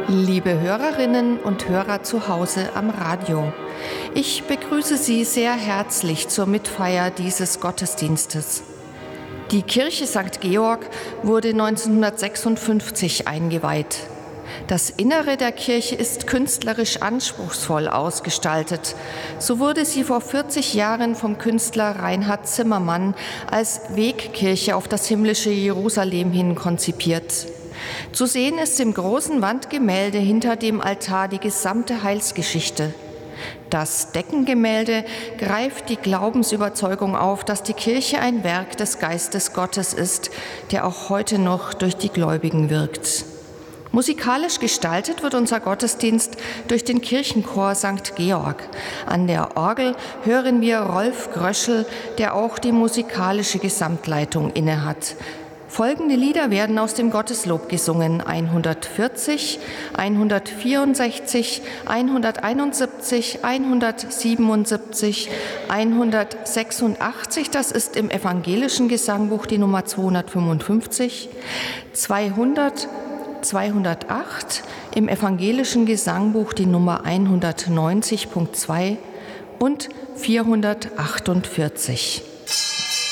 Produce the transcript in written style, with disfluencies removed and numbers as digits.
Liebe Hörerinnen und Hörer zu Hause am Radio, ich begrüße Sie sehr herzlich zur Mitfeier dieses Gottesdienstes. Die Kirche St. Georg wurde 1956 eingeweiht. Das Innere der Kirche ist künstlerisch anspruchsvoll ausgestaltet. So wurde sie vor 40 Jahren vom Künstler Reinhard Zimmermann als Wegkirche auf das himmlische Jerusalem hin konzipiert. Zu sehen ist im großen Wandgemälde hinter dem Altar die gesamte Heilsgeschichte. Das Deckengemälde greift die Glaubensüberzeugung auf, dass die Kirche ein Werk des Geistes Gottes ist, der auch heute noch durch die Gläubigen wirkt. Musikalisch gestaltet wird unser Gottesdienst durch den Kirchenchor St. Georg. An der Orgel hören wir Rolf Gröschel, der auch die musikalische Gesamtleitung innehat. Folgende Lieder werden aus dem Gotteslob gesungen: 140, 164, 171, 177, 186, das ist im evangelischen Gesangbuch die Nummer 255, 200, 208, im evangelischen Gesangbuch die Nummer 190.2 und 448.